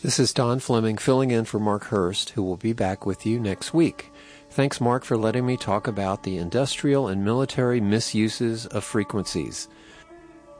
This is Don Fleming filling in for Mark Hurst, who will be back with you next week. Thanks, Mark, for letting me talk about the industrial and military misuses of frequencies.